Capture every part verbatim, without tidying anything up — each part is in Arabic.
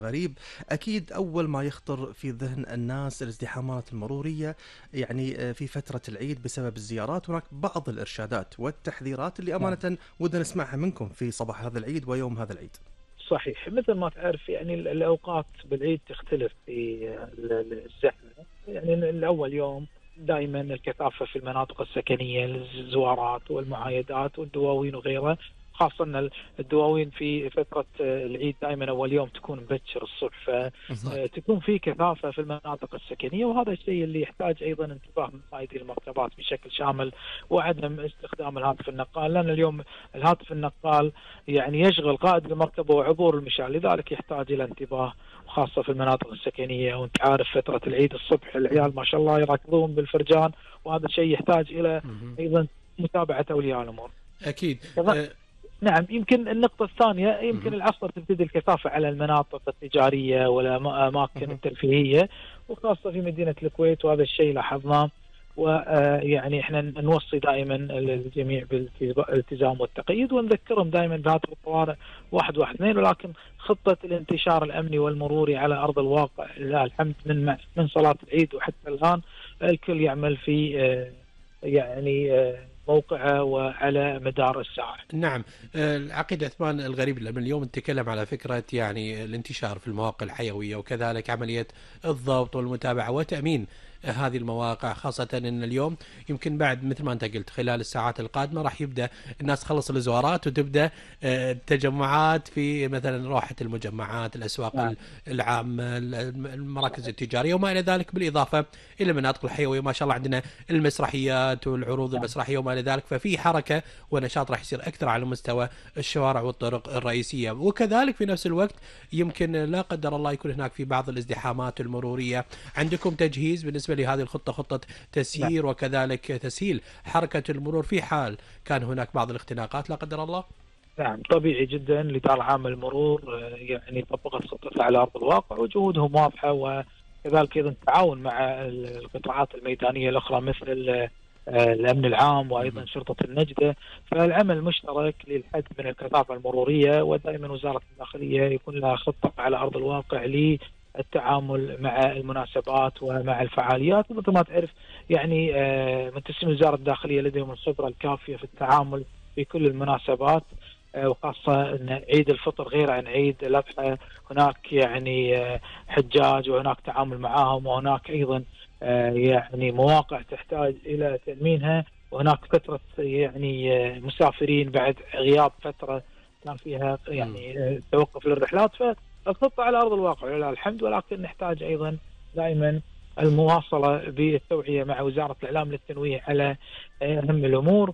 غريب. أكيد أول ما يخطر في ذهن الناس الازدحامات المرورية، يعني في فترة العيد بسبب الزيارات. هناك بعض الإرشادات والتحذيرات اللي نعم أمانة ودنا نسمعها منكم في صباح هذا العيد ويوم هذا العيد. صحيح، مثل ما تعرف يعني ال- الأوقات بالعيد تختلف في ال- ال- الزحمة. يعني الأول يوم دائما الكثافة في المناطق السكنية للزوارات والمعايدات والدواوين وغيرها، خاصة أن الدواوين في فترة العيد دائما أول يوم تكون مبكر الصبح، بالضبط. فتكون في كثافة في المناطق السكنية، وهذا الشيء اللي يحتاج أيضا انتباه من قائدي المركبات بشكل شامل، وعدم استخدام الهاتف النقال، لأن اليوم الهاتف النقال يعني يشغل قائد المركبة وعبور المشاة، لذلك يحتاج إلى انتباه، وخاصة في المناطق السكنية. وانت عارف فترة العيد الصبح العيال ما شاء الله يركضون بالفرجان، وهذا الشيء يحتاج إلى مهم. أيضا متابعة أولياء الأمور. أكيد. كذا- أه، نعم، يمكن النقطة الثانية، يمكن مهم. العصر تبتدي الكثافة على المناطق التجارية والأماكن مهم. الترفيهية، وخاصة في مدينة الكويت، وهذا الشيء لاحظناه. ويعني احنا نوصي دائما الجميع بالالتزام والتقييد، ونذكرهم دائما بهاتف الطوارئ واحد واحد اثنين. ولكن خطة الانتشار الأمني والمروري على أرض الواقع لله الحمد من من صلاة العيد وحتى الآن الكل يعمل في آه، يعني آه، موقعه وعلى مدار الساعة. نعم. آه، العقيد عثمان الغريب لما اليوم نتكلم على فكرة يعني الانتشار في المواقع الحيوية، وكذلك عملية الضبط والمتابعة وتأمين هذه المواقع، خاصة أن اليوم يمكن بعد مثل ما أنت قلت خلال الساعات القادمة راح يبدأ الناس تخلص الزوارات وتبدأ آه، التجمعات في مثلا روحة المجمعات، الأسواق نعم العامة، المراكز صحيح. التجارية وما إلى ذلك، بالإضافة إلى المناطق الحيوية. ما شاء الله عندنا المسرحيات والعروض نعم المسرحية وما إلى ذلك، ففي حركة ونشاط راح يصير أكثر على مستوى الشوارع والطرق الرئيسية. وكذلك في نفس الوقت يمكن لا قدر الله يكون هناك في بعض الازدحامات المرورية. عندكم تجهيز بالنسبة لهذه الخطة، خطة نعم تسيير وكذلك تسهيل حركة المرور في حال كان هناك بعض الاختناقات لا قدر الله؟ نعم طبيعي جدا. الإدارة العامة للمرور آه، يعني طبقت خطتها على أرض الواقع، وجهودهم واضحة، وكذلك أيضا التعاون مع القطاعات الميدانية الأخرى مثل آه، الأمن العام وأيضا شرطة النجدة. فالعمل مشترك للحد من الكثافة المرورية، ودائما وزارة الداخلية يكون لها خطة على أرض الواقع للتعامل مع المناسبات ومع الفعاليات. ومثل ما تعرف يعني آه، منتسبين وزارة الداخلية لديهم الخبرة الكافية في التعامل في كل المناسبات، آه، وخاصة أن عيد الفطر غير عن عيد الأضحى، هناك يعني آه، حجاج وهناك تعامل معهم، وهناك أيضا آه، يعني مواقع تحتاج إلى تأمينها، وهناك فترة يعني آه، مسافرين بعد غياب فترة كان فيها يعني آه، توقف للرحلات. فالخطة على أرض الواقع لله الحمد، ولكن نحتاج أيضا دائما المواصلة بالتوعية مع وزارة الإعلام للتنويه على آه، أهم الأمور.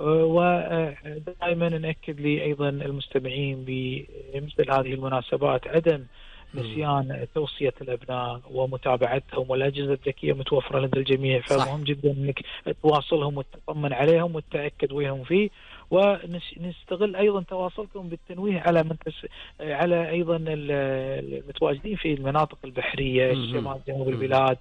ودائما نأكد لي أيضا المستمعين بمثل هذه المناسبات عدم نسيان توصية الأبناء ومتابعتهم، والأجهزة الذكية متوفرة لدى الجميع، صح. فمهم جدا أنك تواصلهم وتطمن عليهم وتتأكد وهم فيه. ونستغل أيضا تواصلكم بالتنويه على منتس... على أيضا المتواجدين في المناطق البحرية الشمال جنوب البلاد،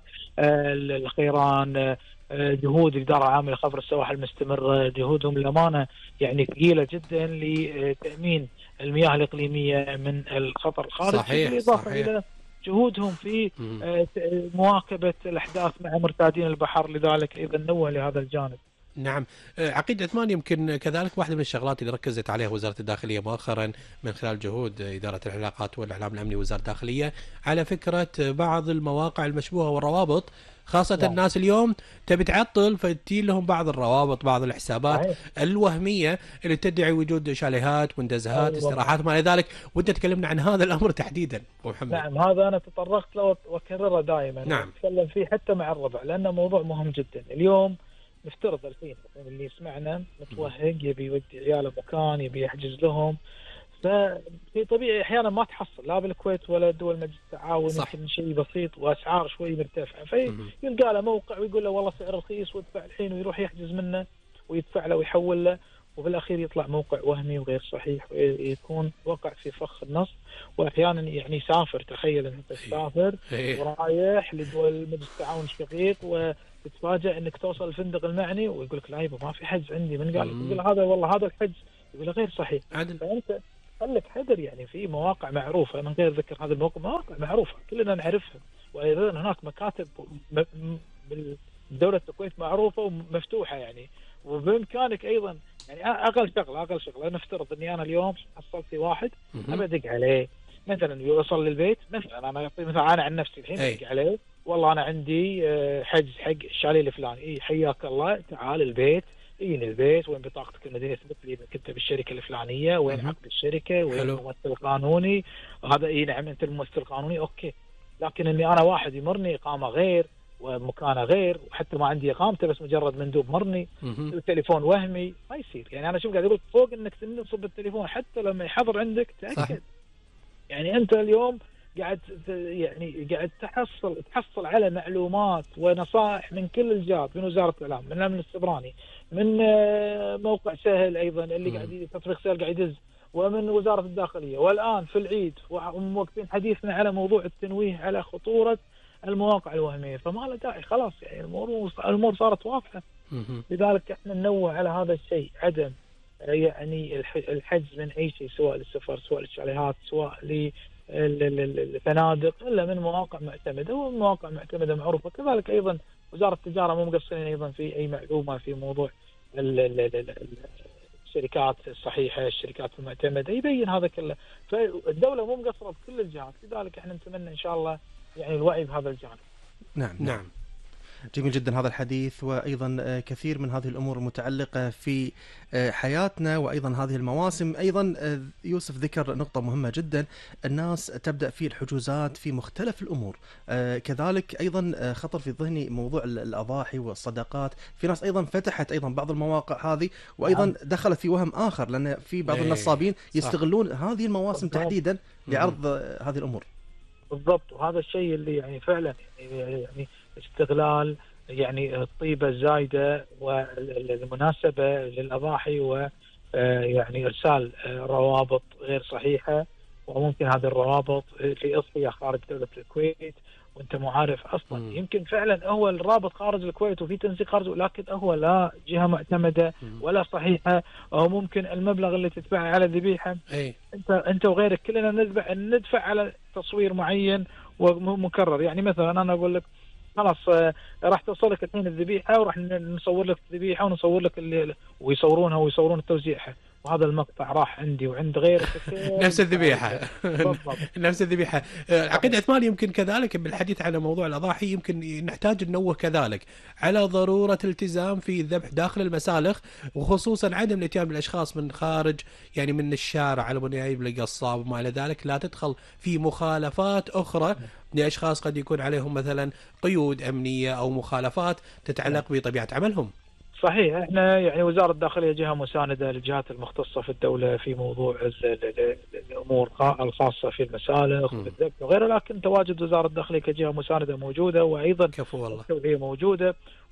الخيران، جهود الإدارة العامة لخفض السواحل مستمرة، جهودهم للأمانة يعني ثقيلة جدا لتأمين المياه الإقليمية من الخطر الخارجي، صحيح بالإضافة صحيح. إلى جهودهم في آه، مواكبة الأحداث مع مرتادين البحر، لذلك أيضا نوه لهذا الجانب. نعم. آه، عقيد عثمان، يمكن كذلك واحدة من الشغلات اللي ركزت عليها وزارة الداخلية مؤخرا من خلال جهود إدارة العلاقات والإعلام الأمني وزارة الداخلية على فكرة بعض المواقع المشبوهة والروابط، خاصة نعم الناس اليوم تبي تعطل فتي لهم بعض الروابط، بعض الحسابات صحيح. الوهمية اللي تدعي وجود شاليهات، منتزهات، أيوة. استراحات ما إلى ذلك. وأنت تكلمنا عن هذا الأمر تحديدا أبو محمد. نعم هذا أنا تطرقت له وأكرره دائما نعم. وأتكلم فيه حتى مع الربع، لأنه موضوع مهم جدا. اليوم نفترض الحين اللي يسمعنا متوهق يبي يودي عياله مكان، يبي يحجز لهم، ففي طبيعي احيانا ما تحصل لا بالكويت ولا دول مجلس التعاون، صح. يمكن شيء بسيط واسعار شوي مرتفعه، فيلقى له موقع ويقول له والله سعر رخيص وادفع الحين، ويروح يحجز منه ويدفع له ويحول له، وفي الاخير يطلع موقع وهمي وغير صحيح، ويكون وقع في فخ النص. واحيانا يعني يسافر، تخيل انك تسافر ورايح لدول مجلس التعاون الشقيق وتتفاجئ انك توصل الفندق المعني ويقول لك لا يبا ما في حجز عندي، من قال لك؟ يقول هذا والله هذا الحجز، يقول غير صحيح. عدل. فانت خلك حذر. يعني في مواقع معروفة من غير ذكر هذه المواقع، مواقع معروفة كلنا نعرفها، وأيضا هناك مكاتب بدولة الكويت معروفة ومفتوحة يعني، وبإمكانك أيضا يعني أقل شغلة أقل شغلة نفترض إني أنا اليوم حصلت في واحد أبى أدق عليه مثلا يوصل للبيت، مثلا أنا أعطي مثلا أنا عن نفسي الحين أدق عليه، والله أنا عندي حجز حق الشاليه الفلاني، إيه حياك الله تعال البيت، إيه البيت وين بطاقتك المدنية تثبت لي إنك أنت بالشركة الفلانية، وين عقد الشركة، وين الممثل القانوني، هذا إيه نعم أنت الممثل القانوني أوكي. لكن إني أنا واحد يمرني إقامة غير ومكانه غير وحتى ما عندي إقامته بس مجرد مندوب مرني التليفون وهمي، ما يصير. يعني أنا شوف قاعد أقول فوق إنك تنصب التليفون حتى لما يحضر عندك تأكد صح. يعني أنت اليوم قاعد يعني قاعد تحصل تحصل على معلومات ونصائح من كل الجهات، من وزارة الإعلام، من الأمن السبراني، من موقع سهل أيضا اللي قاعد تطبيق سهل قاعد يدز، ومن وزارة الداخلية، والآن في العيد وموقفين حديثنا على موضوع التنويه على خطورة المواقع الوهمية. فما له داعي خلاص، يعني الأمور الأمور صارت واضحة. لذلك احنا ننوه على هذا الشيء، عدم يعني الحجز من أي شيء سواء للسفر سواء للشاليهات سواء للفنادق إلا من مواقع معتمدة، ومن مواقع معتمدة معروفة. كذلك أيضا وزارة التجارة مو مقصرين أيضا في أي معلومة في موضوع الشركات الصحيحة الشركات المعتمدة يبين هذا كله. فالدولة مو مقصرة بكل الجهات، لذلك احنا نتمنى إن شاء الله يعني الوعي بهذا الجانب. نعم نعم جميل جدا هذا الحديث، وأيضا كثير من هذه الأمور المتعلقة في حياتنا وأيضا هذه المواسم. أيضا يوسف ذكر نقطة مهمة جدا، الناس تبدأ في الحجوزات في مختلف الأمور. كذلك أيضا خطر في ذهني موضوع الأضاحي والصدقات، في ناس أيضا فتحت أيضا بعض المواقع هذه وأيضا دخلت في وهم آخر، لأن في بعض النصابين يستغلون هذه المواسم تحديدا لعرض هذه الأمور. بالضبط، وهذا الشيء اللي يعني فعلا يعني استغلال يعني الطيبة الزايدة والمناسبة للأضاحي، ويعني إرسال روابط غير صحيحة، وممكن هذه الروابط لإضحية خارج دولة الكويت وانت مو عارف اصلا. م. يمكن فعلا هو الرابط خارج الكويت وفي تنسيق خارج، لكن هو لا جهة معتمدة ولا صحيحة، او ممكن المبلغ اللي تدفعه على الذبيحة أي. انت انت وغيرك كلنا ندفع ندفع على تصوير معين ومكرر. يعني مثلا انا اقول لك خلاص راح توصلك الحين الذبيحة وراح نصور لك الذبيحة ونصور لك اللي ويصورونها ويصورون توزيعها، وهذا المقطع راح عندي وعند غيرك نفس الذبيحة نفس الذبيحة. عقيد عثمان، يمكن كذلك بالحديث عن موضوع الأضاحي يمكن نحتاج ننوه كذلك على ضرورة الالتزام في الذبح داخل المسالخ، وخصوصا عدم الاتيان بالأشخاص من خارج يعني من الشارع على بنيايب القصاب وما إلى ذلك، لا تدخل في مخالفات أخرى لأشخاص قد يكون عليهم مثلا قيود أمنية أو مخالفات تتعلق بطبيعة عملهم. صحيح، احنا يعني وزارة الداخلية جهة مساندة للجهات المختصة في الدولة في موضوع الأمور الخاصة في المسالخ والذبح وغيرها، لكن تواجد وزارة الداخلية كجهة مساندة موجودة، وأيضا كفو والله التوعية موجودة.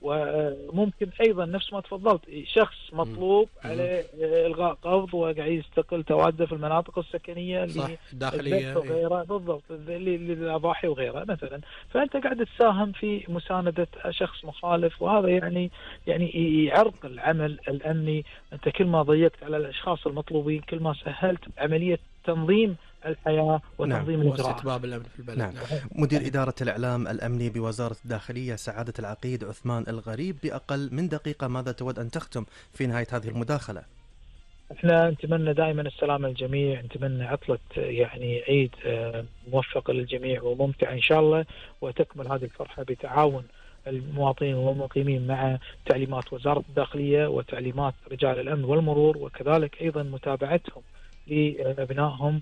وممكن أيضا نفس ما تفضلت شخص مطلوب م. عليه إلغاء قبض وقاعد يستقل تواجده في المناطق السكنية الداخلية وغيرها بالضبط للأضاحي وغيرها مثلا، فأنت قاعد تساهم في مساندة شخص مخالف، وهذا يعني يعني يعرقل العمل الأمني. أنت كل ما ضيقت على الأشخاص المطلوبين كل ما سهلت عملية تنظيم الحياة وتنظيم نعم. الإجراءات. واستتباب الأمن في البلد. نعم. نعم. مدير إدارة الإعلام الأمني بوزارة الداخلية سعادة العقيد عثمان الغريب، بأقل من دقيقة ماذا تود أن تختم في نهاية هذه المداخلة؟ احنا نتمنى دائما السلام للجميع، نتمنى عطلة يعني عيد موفق للجميع وممتع إن شاء الله، وتكمل هذه الفرحة بتعاون المواطنين والمقيمين مع تعليمات وزارة الداخلية وتعليمات رجال الأمن والمرور، وكذلك أيضا متابعتهم لأبنائهم.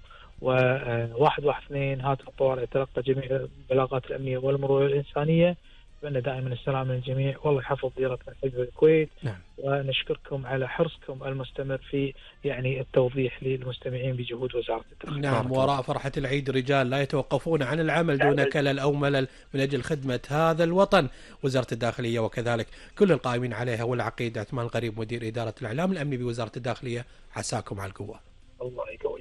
وواحد واحد اثنين هاتف الطوارئ تلقى جميع البلاغات الأمنية والمرور الإنسانية. نتمنى دائما السلام للجميع، والله يحفظ ديرتنا حزب الكويت. نعم. ونشكركم على حرصكم المستمر في يعني التوضيح للمستمعين بجهود وزارة الداخلية. نعم، وراء فرحة العيد رجال لا يتوقفون عن العمل دون كلل أو ملل من أجل خدمة هذا الوطن. وزارة الداخلية وكذلك كل القائمين عليها، والعقيد عثمان الغريب مدير إدارة الإعلام الأمني بوزارة الداخلية، عساكم على القوة. الله يقوي.